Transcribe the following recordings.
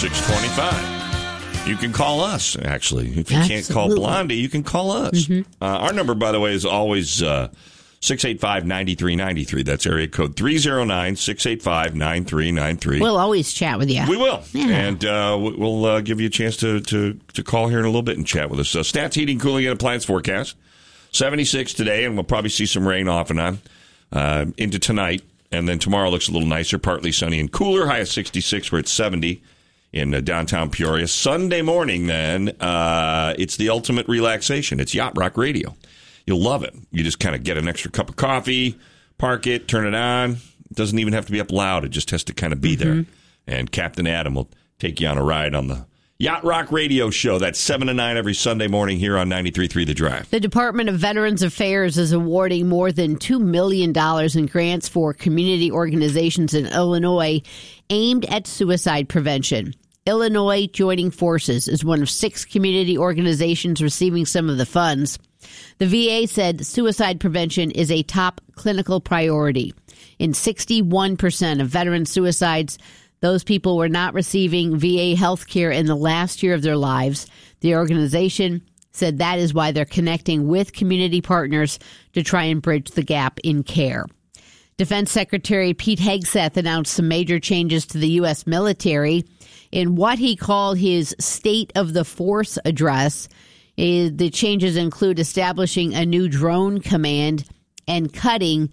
625. You can call us, actually. If you can't call Blondie, you can call us. Our number, by the way, is always 685-9393. That's area code 309-685-9393. We'll always chat with you. We will. Yeah. And we'll give you a chance to call here in a little bit and chat with us. Stats, heating, cooling, and appliance forecast. 76 today, and we'll probably see some rain off and on into tonight. And then tomorrow looks a little nicer, partly sunny and cooler. High of 66. We're at 70 in downtown Peoria. Sunday morning, then, it's the ultimate relaxation. It's Yacht Rock Radio. You'll love it. You just kind of get an extra cup of coffee, park it, turn it on. It doesn't even have to be up loud. It just has to kind of be there. And Captain Adam will take you on a ride on the Yacht Rock Radio Show. That's 7 to 9 every Sunday morning here on 93.3 The Drive. The Department of Veterans Affairs is awarding more than $2 million in grants for community organizations in Illinois aimed at suicide prevention. Illinois Joining Forces is one of 6 community organizations receiving some of the funds. The VA said suicide prevention is a top clinical priority. In 61% of veteran suicides, those people were not receiving VA health care in the last year of their lives. The organization said that is why they're connecting with community partners to try and bridge the gap in care. Defense Secretary Pete Hegseth announced some major changes to the U.S. military in what he called his State of the Force address. The changes include establishing a new drone command and cutting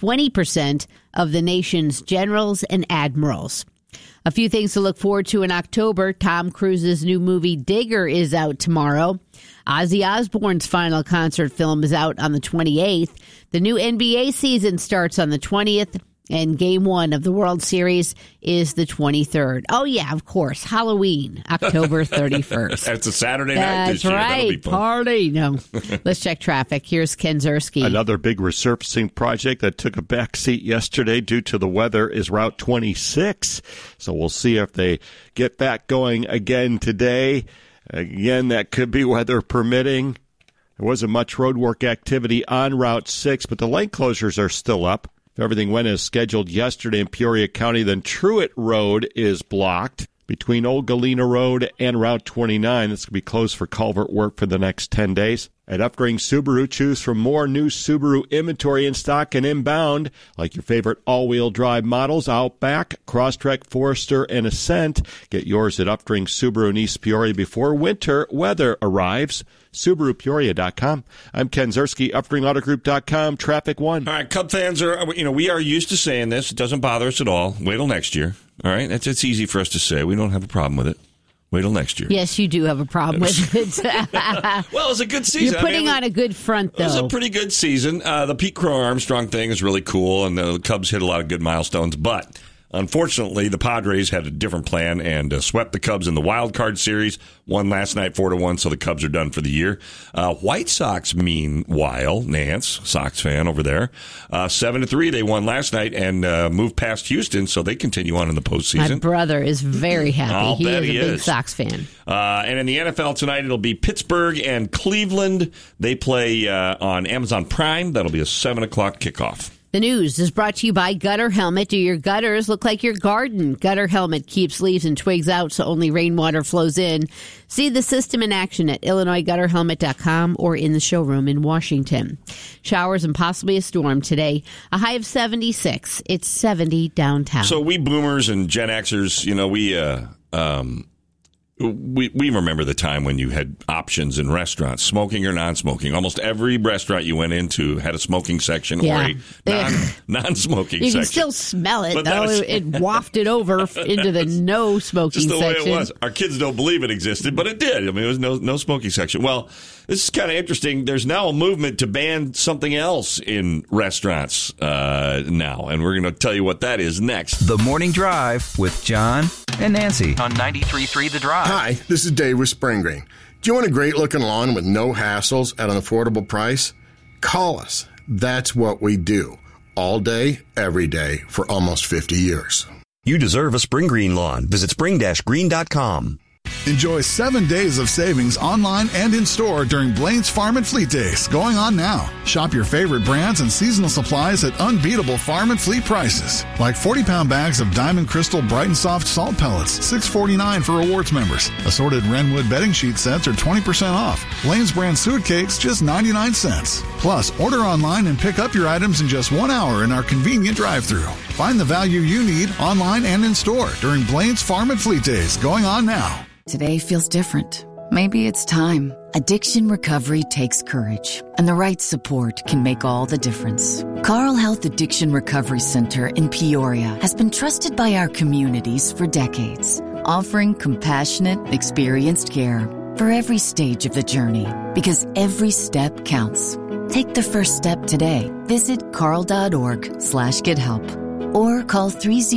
20% of the nation's generals and admirals. A few things to look forward to in October. Tom Cruise's new movie Digger is out tomorrow. Ozzy Osbourne's final concert film is out on the 28th. The new NBA season starts on the 20th. And Game 1 of the World Series is the 23rd. Oh, yeah, of course. Halloween, October 31st. That's a Saturday night this year. That's right. That'll be fun. Party. No. Let's check traffic. Here's Ken Zerski. Another big resurfacing project that took a backseat yesterday due to the weather is Route 26. So we'll see if they get that going again today. Again, that could be weather permitting. There wasn't much roadwork activity on Route 6, but the lane closures are still up. If everything went as scheduled yesterday in Peoria County, then Truett Road is blocked between Old Galena Road and Route 29. This could be closed for culvert work for the next 10 days. At Upgrade Subaru, choose from more new Subaru inventory in stock and inbound, like your favorite all-wheel drive models, Outback, Crosstrek, Forester, and Ascent. Get yours at Upgrade Subaru in East Peoria before winter weather arrives. SubaruPeoria.com. I'm Ken Zerski, UpgradeAutoGroup.com, Traffic 1. All right, Cub fans we are used to saying this. It doesn't bother us at all. Wait till next year. All right, it's easy for us to say. We don't have a problem with it. Wait till next year. Yes, you do have a problem with it. Well, it was a good season. You're putting on a good front, though. It was a pretty good season. The Pete Crow Armstrong thing is really cool, and the Cubs hit a lot of good milestones. But unfortunately, the Padres had a different plan and swept the Cubs in the wild card series. Won last night 4-1, so the Cubs are done for the year. White Sox, meanwhile, Nance, Sox fan over there, 7-3. They won last night and moved past Houston, so they continue on in the postseason. My brother is very happy. I'll bet he is a big Sox fan. And in the NFL tonight, it'll be Pittsburgh and Cleveland. They play on Amazon Prime. That'll be a 7 o'clock kickoff. The news is brought to you by Gutter Helmet. Do your gutters look like your garden? Gutter Helmet keeps leaves and twigs out so only rainwater flows in. See the system in action at IllinoisGutterHelmet.com or in the showroom in Washington. Showers and possibly a storm today. A high of 76. It's 70 downtown. So we boomers and Gen Xers, we remember the time when you had options in restaurants, smoking or non-smoking. Almost every restaurant you went into had a smoking section or a non-smoking section. You can still smell it, though. It wafted over into the no smoking section. Just the way it was. Our kids don't believe it existed, but it did. I mean, it was no smoking section. Well, this is kind of interesting. There's now a movement to ban something else in restaurants now, and we're going to tell you what that is next. The Morning Drive with John and Nancy on 93.3 The Drive. Hi, this is Dave with Spring Green. Do you want a great-looking lawn with no hassles at an affordable price? Call us. That's what we do. All day, every day, for almost 50 years. You deserve a Spring Green lawn. Visit spring-green.com. Enjoy 7 days of savings online and in-store during Blaine's Farm and Fleet Days, going on now. Shop your favorite brands and seasonal supplies at unbeatable farm and fleet prices. Like 40-pound bags of Diamond Crystal Bright and Soft salt pellets, $6.49 for rewards members. Assorted Wrenwood bedding sheet sets are 20% off. Blaine's brand suet cakes, just 99 cents. Plus, order online and pick up your items in just 1 hour in our convenient drive-thru. Find the value you need online and in-store during Blaine's Farm and Fleet Days, going on now. Today feels different. Maybe it's time. Addiction recovery takes courage, and the right support can make all the difference. Carle Health Addiction Recovery Center in Peoria has been trusted by our communities for decades, offering compassionate, experienced care for every stage of the journey, because every step counts. Take the first step today. Visit carle.org/gethelp or call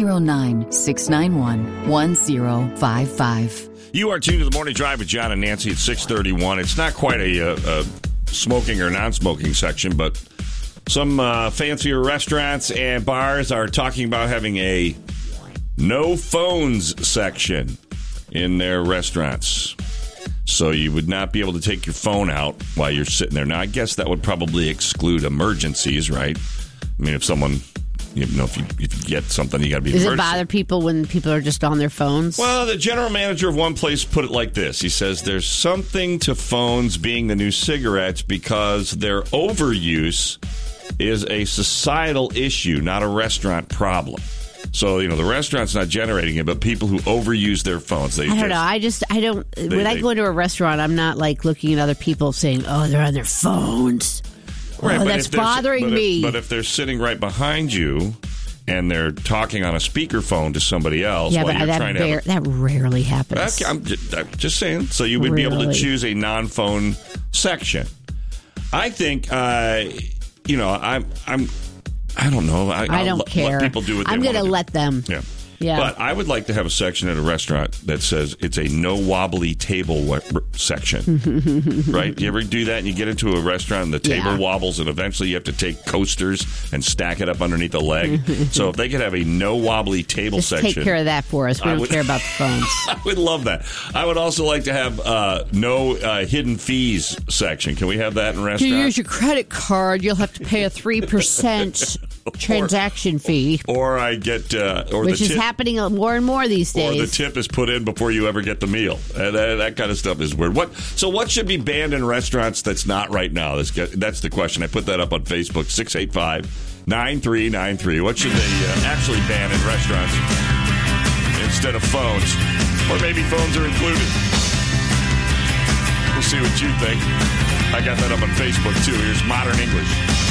309-691-1055. You are tuned to the Morning Drive with John and Nancy at 6:31. It's not quite a smoking or non-smoking section, but some fancier restaurants and bars are talking about having a no phones section in their restaurants. So you would not be able to take your phone out while you're sitting there. Now, I guess that would probably exclude emergencies, right? I mean, if someone... if you get something, you got to be. Does it bother people when people are just on their phones? Well, the general manager of one place put it like this. He says there's something to phones being the new cigarettes because their overuse is a societal issue, not a restaurant problem. So, the restaurant's not generating it, but people who overuse their phones. I don't know. When I go into a restaurant, I'm not like looking at other people saying, oh, they're on their phones. Right, that's bothering me. But if they're sitting right behind you and they're talking on a speakerphone to somebody else while you're trying to... that rarely happens. I'm just saying. So you would be able to choose a non-phone section. I think, I don't know. I don't care. Let people do what they I'm want going to let them. Yeah. But I would like to have a section at a restaurant that says it's a no wobbly table section. Right? You ever do that and you get into a restaurant and the table wobbles and eventually you have to take coasters and stack it up underneath the leg? So if they could have a no wobbly table section. Take care of that for us. We don't care about the phones. I would love that. I would also like to have no hidden fees section. Can we have that in restaurants? If you use your credit card, you'll have to pay a 3% transaction fee. Or I get... which is happening more and more these days. Or the tip is put in before you ever get the meal. That kind of stuff is weird. What should be banned in restaurants that's not right now? That's the question. I put that up on Facebook, 685-9393. What should they actually ban in restaurants instead of phones? Or maybe phones are included. We'll see what you think. I got that up on Facebook, too. Here's Modern English.